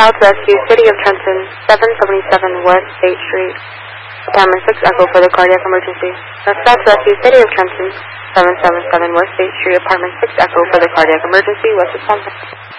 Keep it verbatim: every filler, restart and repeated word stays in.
South Rescue, City of Trenton, seven seventy-seven West State Street, Apartment six Echo for the cardiac emergency. That's South Rescue, City of Trenton, seven seventy-seven West State Street, Apartment six Echo for the cardiac emergency, West Wisconsin.